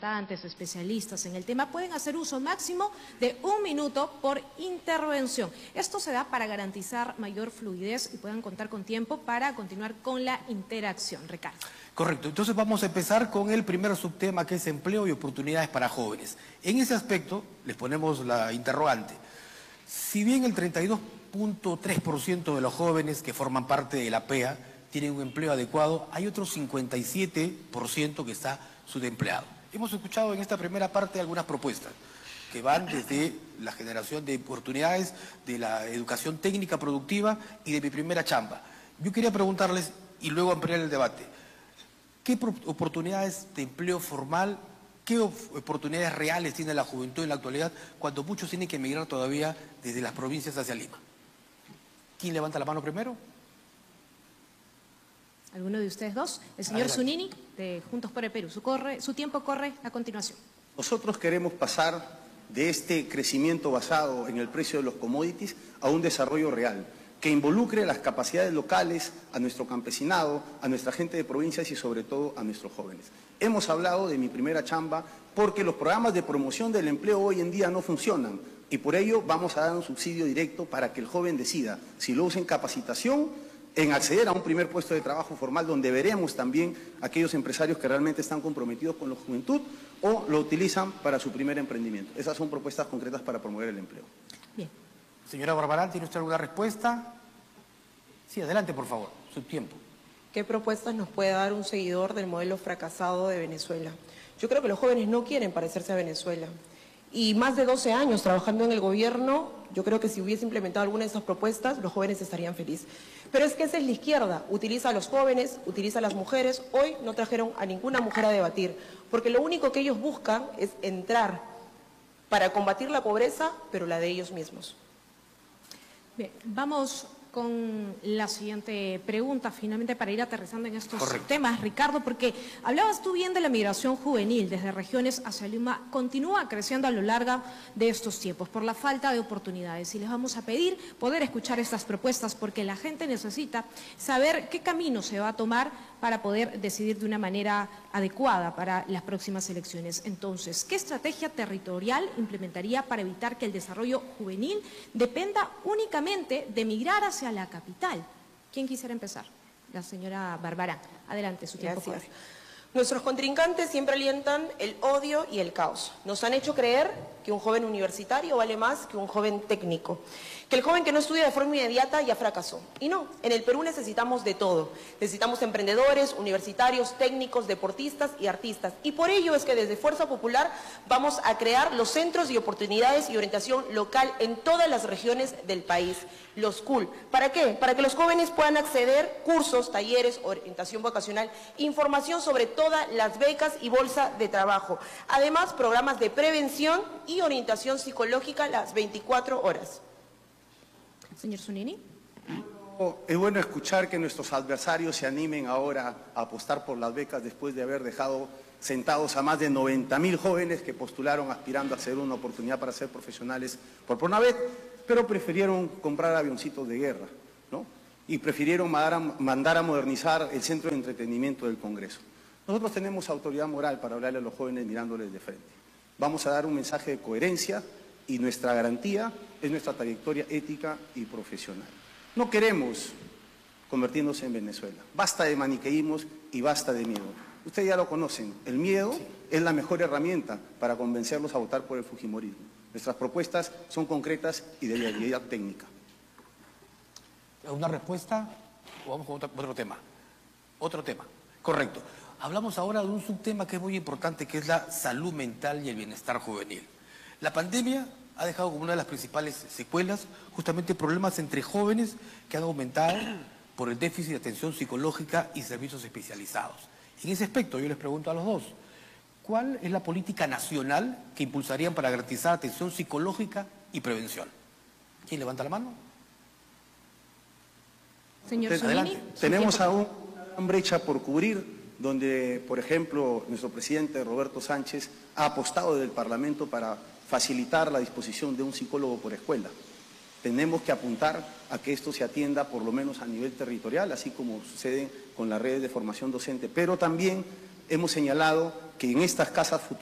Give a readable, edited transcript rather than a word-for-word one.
representantes, especialistas en el tema, pueden hacer uso máximo de 1 minuto por intervención. Esto se da para garantizar mayor fluidez y puedan contar con tiempo para continuar con la interacción. Ricardo. Correcto, entonces vamos a empezar con el primer subtema, que es empleo y oportunidades para jóvenes. En ese aspecto les ponemos la interrogante. Si bien el 32.3% de los jóvenes que forman parte de la PEA tienen un empleo adecuado, hay otro 57% que está subempleado. Hemos escuchado en esta primera parte algunas propuestas que van desde la generación de oportunidades, de la educación técnica productiva y de mi primera chamba. Yo quería preguntarles, y luego ampliar el debate, ¿qué oportunidades de empleo formal, qué oportunidades reales tiene la juventud en la actualidad cuando muchos tienen que emigrar todavía desde las provincias hacia Lima? ¿Quién levanta la mano primero? ¿Alguno de ustedes dos? El señor Zunini, de Juntos por el Perú. Su tiempo corre a continuación. Nosotros queremos pasar de este crecimiento basado en el precio de los commodities a un desarrollo real, que involucre las capacidades locales, a nuestro campesinado, a nuestra gente de provincias y sobre todo a nuestros jóvenes. Hemos hablado de mi primera chamba porque los programas de promoción del empleo hoy en día no funcionan y por ello vamos a dar un subsidio directo para que el joven decida si lo usa en capacitación, en acceder a un primer puesto de trabajo formal donde veremos también aquellos empresarios que realmente están comprometidos con la juventud o lo utilizan para su primer emprendimiento. Esas son propuestas concretas para promover el empleo. Bien. Señora Barbarán, ¿tiene usted alguna respuesta? Sí, adelante, por favor, su tiempo. ¿Qué propuestas nos puede dar un seguidor del modelo fracasado de Venezuela? Yo creo que los jóvenes no quieren parecerse a Venezuela. Y más de 12 años trabajando en el gobierno, yo creo que si hubiese implementado alguna de esas propuestas, los jóvenes estarían felices. Pero es que esa es la izquierda, utiliza a los jóvenes, utiliza a las mujeres. Hoy no trajeron a ninguna mujer a debatir, porque lo único que ellos buscan es entrar para combatir la pobreza, pero la de ellos mismos. Bien, vamos con la siguiente pregunta, finalmente para ir aterrizando en estos temas, Ricardo, porque hablabas tú bien de la migración juvenil desde regiones hacia Lima, continúa creciendo a lo largo de estos tiempos por la falta de oportunidades y les vamos a pedir poder escuchar estas propuestas porque la gente necesita saber qué camino se va a tomar para poder decidir de una manera adecuada para las próximas elecciones. Entonces, ¿qué estrategia territorial implementaría para evitar que el desarrollo juvenil dependa únicamente de migrar hacia la capital? ¿Quién quisiera empezar? La señora Barbarán. Adelante, su tiempo corre. Nuestros contrincantes siempre alientan el odio y el caos. Nos han hecho creer que un joven universitario vale más que un joven técnico, que el joven que no estudia de forma inmediata ya fracasó. Y no, en el Perú necesitamos de todo. Necesitamos emprendedores, universitarios, técnicos, deportistas y artistas. Y por ello es que desde Fuerza Popular vamos a crear los centros de oportunidades y orientación local en todas las regiones del país, los CUL. ¿Para qué? Para que los jóvenes puedan acceder a cursos, talleres, orientación vocacional, información sobre todas las becas y bolsa de trabajo. Además, programas de prevención y orientación psicológica las 24 horas. Señor Zunini. Es bueno escuchar que nuestros adversarios se animen ahora a apostar por las becas después de haber dejado sentados a más de 90.000 jóvenes que postularon aspirando a hacer una oportunidad para ser profesionales por Pronavec, pero prefirieron comprar avioncitos de guerra, ¿no? Y prefirieron mandar a modernizar el centro de entretenimiento del Congreso. Nosotros tenemos autoridad moral para hablarle a los jóvenes mirándoles de frente. Vamos a dar un mensaje de coherencia y nuestra garantía es nuestra trayectoria ética y profesional. No queremos convertirnos en Venezuela. Basta de maniqueísmos y basta de miedo. Ustedes ya lo conocen, el miedo es la mejor herramienta para convencerlos a votar por el fujimorismo. Nuestras propuestas son concretas y de viabilidad técnica. ¿Una respuesta? ¿O vamos con otro tema? Otro tema, correcto. Hablamos ahora de un subtema que es muy importante, que es la salud mental y el bienestar juvenil. La pandemia ha dejado como una de las principales secuelas justamente problemas entre jóvenes que han aumentado por el déficit de atención psicológica y servicios especializados. En ese aspecto yo les pregunto a los dos, ¿cuál es la política nacional que impulsarían para garantizar atención psicológica y prevención? ¿Quién levanta la mano? Señor Zunini. Tenemos aún una gran brecha por cubrir, donde, por ejemplo, nuestro presidente Roberto Sánchez ha apostado desde el Parlamento para facilitar la disposición de un psicólogo por escuela. Tenemos que apuntar a que esto se atienda por lo menos a nivel territorial, así como sucede con las redes de formación docente, pero también hemos señalado que en estas casas futuras